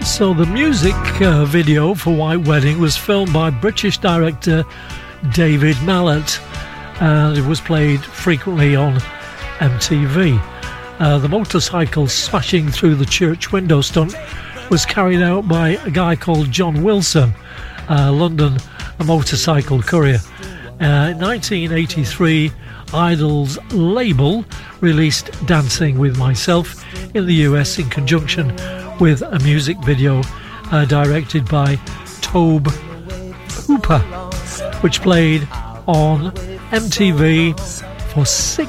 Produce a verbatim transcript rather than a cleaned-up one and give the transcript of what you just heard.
So the music uh, video for White Wedding was filmed by British director David Mallet, and it was played frequently on M T V. Uh, the motorcycle smashing through the church window stunt was carried out by a guy called John Wilson, uh, London a motorcycle courier. Uh, in nineteen eighty-three, Idol's label released Dancing With Myself in the U S in conjunction with a music video uh, directed by Tobe Hooper, which played on M T V for six